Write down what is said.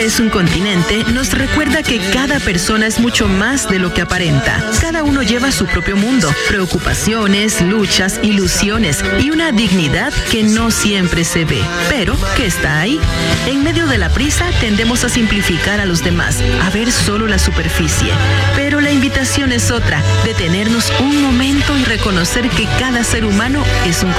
es un continente nos recuerda que cada persona es mucho más de lo que aparenta. Cada uno lleva su propio mundo, preocupaciones, luchas, ilusiones y una dignidad que no siempre se ve, pero que está ahí. En medio de la prisa tendemos a simplificar a los demás, a ver solo la superficie. Pero la invitación es otra, detenernos un momento y reconocer que cada ser humano es un